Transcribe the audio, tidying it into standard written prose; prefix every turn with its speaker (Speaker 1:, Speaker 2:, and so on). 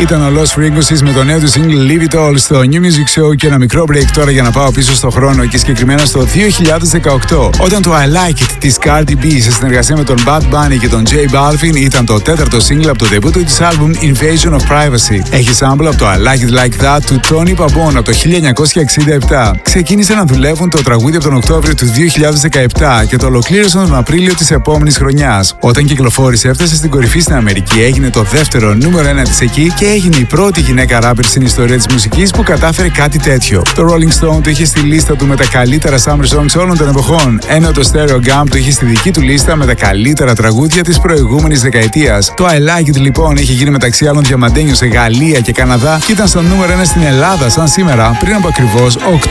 Speaker 1: Ήταν ο Lost Frequencies με το νέο του single Leave It All στο New Music Show και ένα μικρό break τώρα για να πάω πίσω στο χρόνο και συγκεκριμένα στο 2018, όταν το I Like It της Cardi B σε συνεργασία με τον Bad Bunny και τον J Balvin ήταν το τέταρτο single από το debut της album Invasion of Privacy. Έχει sample από το I Like It Like That του Tony Pabon από το 1967. Ξεκίνησε να δουλεύουν το τραγούδι από τον Οκτώβριο του 2017 και το ολοκλήρωσαν τον Απρίλιο της επόμενης χρονιάς. Όταν κυκλοφόρησε, έφτασε στην κορυφή στην Αμερική, έγινε το δεύτερο νούμερο 1 της εκεί και έγινε η πρώτη γυναίκα ράπερ στην ιστορία της μουσικής που κατάφερε κάτι τέτοιο. Το Rolling Stone το είχε στη λίστα του με τα καλύτερα summer songs όλων των εποχών, ενώ το Stereo Gump το είχε στη δική του λίστα με τα καλύτερα τραγούδια της προηγούμενης δεκαετίας. Το I Like It λοιπόν είχε γίνει μεταξύ άλλων διαμαντένιο σε Γαλλία και Καναδά και ήταν στο νούμερο 1 στην Ελλάδα σαν σήμερα πριν από ακριβώς